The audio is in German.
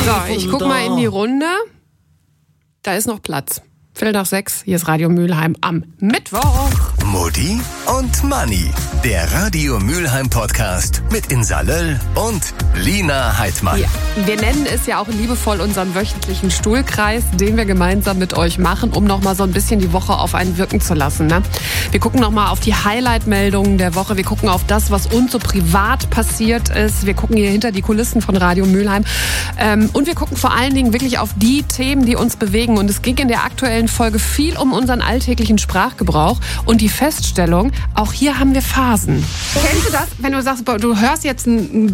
So, ich guck mal in die Runde. Da ist noch Platz. 5:45, hier ist Radio Mülheim am Mittwoch. Mutti und Manni, der Radio Mülheim Podcast mit Insa Löll und Lina Heidmann. Ja, wir nennen es ja auch liebevoll unseren wöchentlichen Stuhlkreis, den wir gemeinsam mit euch machen, um nochmal so ein bisschen die Woche auf einen wirken zu lassen. Ne? Wir gucken nochmal auf die Highlight-Meldungen der Woche. Wir gucken auf das, was uns so privat passiert ist. Wir gucken hier hinter die Kulissen von Radio Mülheim. Und wir gucken vor allen Dingen wirklich auf die Themen, die uns bewegen. Und es ging in der aktuellen Folge viel um unseren alltäglichen Sprachgebrauch und die Feststellung, auch hier haben wir Phasen. Kennst du das, wenn du sagst, du hörst jetzt ein